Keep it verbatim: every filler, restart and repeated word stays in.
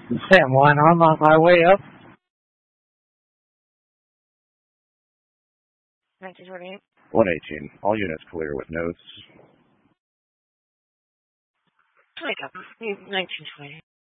Sam one, I'm on my way up. nineteen twenty-eight. one eighteen. All units clear with notes. Wake up. nineteen twenty.